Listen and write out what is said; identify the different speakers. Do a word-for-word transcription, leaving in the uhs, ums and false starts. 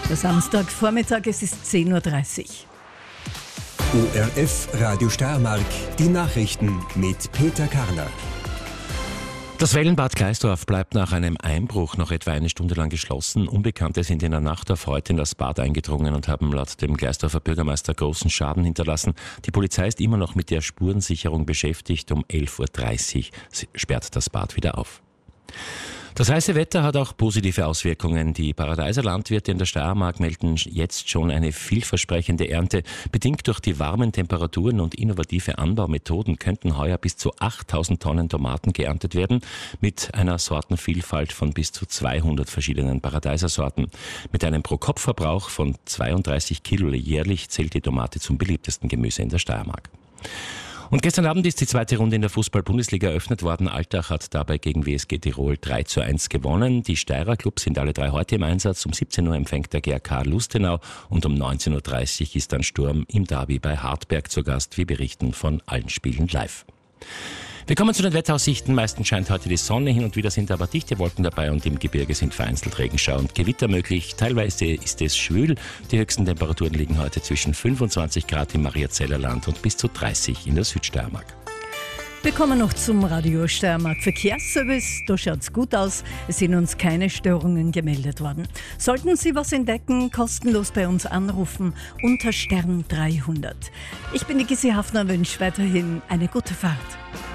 Speaker 1: Der Samstagvormittag, es ist zehn Uhr dreißig.
Speaker 2: O R F Radio Steiermark, die Nachrichten mit Peter Karner.
Speaker 3: Das Wellenbad Gleisdorf bleibt nach einem Einbruch noch etwa eine Stunde lang geschlossen. Unbekannte sind in der Nacht auf heute in das Bad eingedrungen und haben laut dem Gleisdorfer Bürgermeister großen Schaden hinterlassen. Die Polizei ist immer noch mit der Spurensicherung beschäftigt. Um elf Uhr dreißig sperrt das Bad wieder auf. Das heiße Wetter hat auch positive Auswirkungen. Die Paradeiser Landwirte in der Steiermark melden jetzt schon eine vielversprechende Ernte. Bedingt durch die warmen Temperaturen und innovative Anbaumethoden könnten heuer bis zu achttausend Tonnen Tomaten geerntet werden, mit einer Sortenvielfalt von bis zu zweihundert verschiedenen Paradeisersorten. Mit einem Pro-Kopf-Verbrauch von zweiunddreißig Kilo jährlich zählt die Tomate zum beliebtesten Gemüse in der Steiermark. Und gestern Abend ist die zweite Runde in der Fußball-Bundesliga eröffnet worden. Altach hat dabei gegen W S G Tirol drei zu eins gewonnen. Die Steirer Clubs sind alle drei heute im Einsatz. Um siebzehn Uhr empfängt der G A K Lustenau und um neunzehn Uhr dreißig ist dann Sturm im Derby bei Hartberg zu Gast. Wir berichten von allen Spielen live. Wir kommen zu den Wetteraussichten. Meistens scheint heute die Sonne, hin und wieder sind aber dichte Wolken dabei und im Gebirge sind vereinzelt Regenschauer und Gewitter möglich. Teilweise ist es schwül. Die höchsten Temperaturen liegen heute zwischen fünfundzwanzig Grad im Mariazeller Land und bis zu dreißig in der Südsteiermark.
Speaker 1: Wir kommen noch zum Radio Steiermark Verkehrsservice. Da schaut's gut aus. Es sind uns keine Störungen gemeldet worden. Sollten Sie was entdecken, kostenlos bei uns anrufen unter Stern dreihundert. Ich bin die Gissi Hafner, wünsche weiterhin eine gute Fahrt.